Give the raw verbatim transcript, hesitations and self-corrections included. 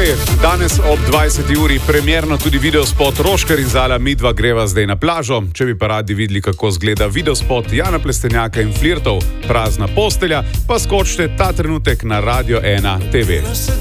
Takoj, danes ob dvajseti uri premierno tudi videospot Roškar in Zala Midva greva zdaj na plažo. Če bi pa radi videli, kako zgleda videospot Jana Plestenjaka in Flirtov Prazna postelja, pa skočite ta trenutek na Radio ena te ve.